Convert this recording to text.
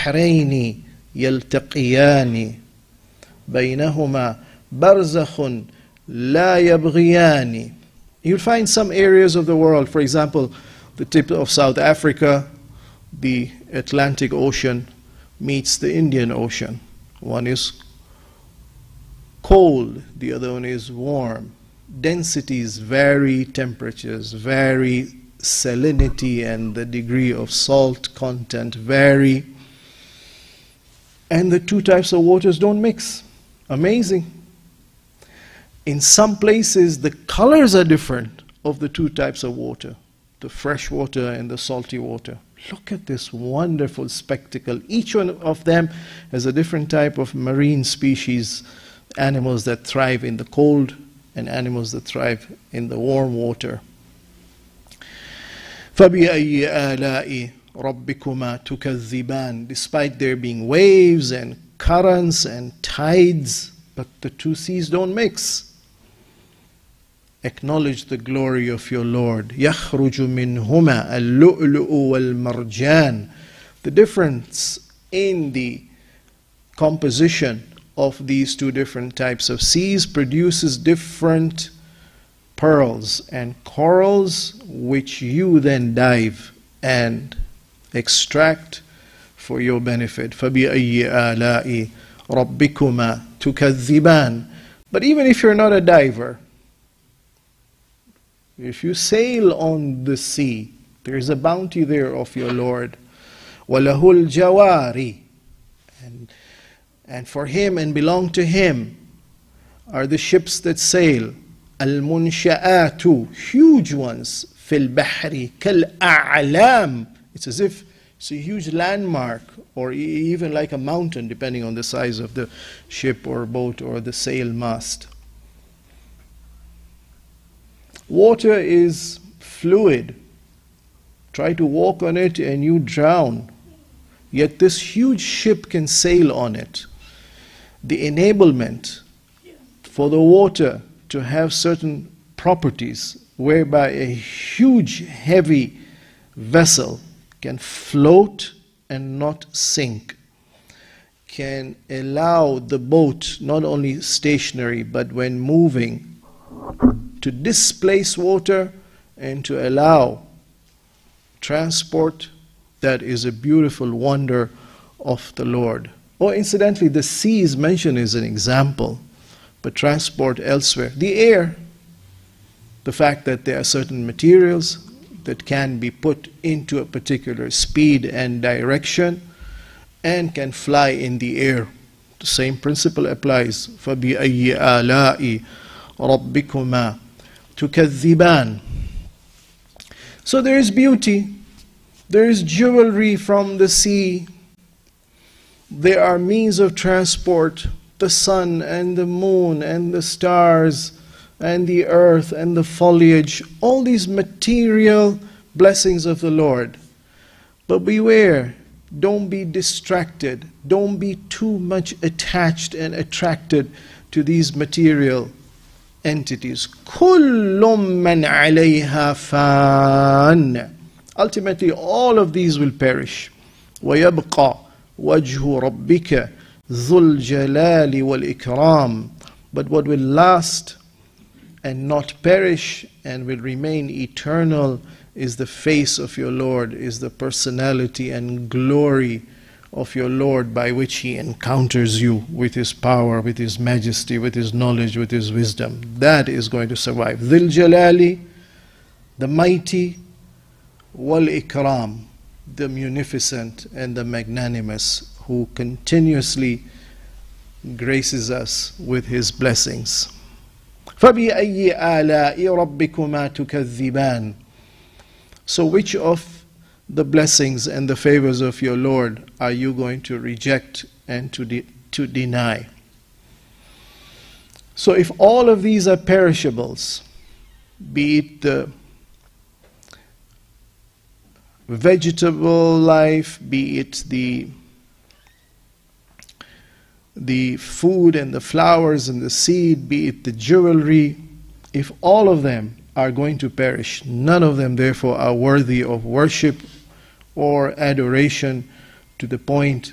بحرين يلتقيان بينهما برزخ لا يبغيان. You'll find some areas of the world, for example, the tip of South Africa, the Atlantic Ocean meets the Indian Ocean. One is cold, the other one is warm. Densities vary, temperatures vary, salinity and the degree of salt content vary. And the two types of waters don't mix. Amazing. In some places, the colors are different of the two types of water, the fresh water and the salty water. Look at this wonderful spectacle. Each one of them has a different type of marine species, animals that thrive in the cold and animals that thrive in the warm water. فَبِأَيِّ آلَاءِ رَبِّكُمَا تُكَذِّبَانِ. Despite there being waves and currents and tides, but the two seas don't mix. Acknowledge the glory of your Lord. يَخْرُجُ مِنْهُمَا اللُّؤْلُؤُ وَالْمَرْجَانِ. The difference in the composition of these two different types of seas produces different pearls and corals, which you then dive and extract for your benefit. فَبِأَيِّ آلَاءِ رَبِّكُمَا تُكَذِّبَانِ. But even if you're not a diver, if you sail on the sea, there is a bounty there of your Lord. وَلَهُ الْجَوَارِ. And for him and belong to him are the ships that sail. الْمُنْشَآتُ. Huge ones. فِي الْبَحْرِ كَالْأَعْلَامِ. It's as if it's a huge landmark, or even like a mountain, depending on the size of the ship or boat or the sail mast. Water is fluid. Try to walk on it and you drown. Yet this huge ship can sail on it. The enablement for the water to have certain properties whereby a huge, heavy vessel can float and not sink, can allow the boat, not only stationary, but when moving, to displace water and to allow transport. That is a beautiful wonder of the Lord. Oh, incidentally, the sea is mentioned as an example, but transport elsewhere. The air, the fact that there are certain materials that can be put into a particular speed and direction and can fly in the air. The same principle applies. فَبِأَيِّ آلَاءِ رَبِّكُمَا تُكَذِّبَانِ. So there is beauty, there is jewelry from the sea, there are means of transport, the sun and the moon and the stars and the earth and the foliage, all these material blessings of the Lord. But beware, don't be distracted, don't be too much attached and attracted to these material entities. كُلُّ مَنْ عَلَيْهَا فَانٍ. Ultimately, all of these will perish. وَيَبْقَى وَجْهُ رَبِّكَ ذُو الْجَلَالِ وَالْإِكْرَامِ. But what will last and not perish and will remain eternal is the face of your Lord, is the personality and glory of your Lord, by which He encounters you with His power, with His majesty, with His knowledge, with His wisdom. That is going to survive. Dhil Jalali, the mighty, wal Ikram, the munificent and the magnanimous, who continuously graces us with His blessings. فَبِأَيِّ آلَاءِ رَبِّكُمَا تُكَذِّبَانِ. So which of the blessings and the favors of your Lord are you going to reject and to deny? So if all of these are perishables, be it the vegetable life, be it the food and the flowers and the seed, be it the jewelry, if all of them are going to perish, none of them therefore are worthy of worship or adoration to the point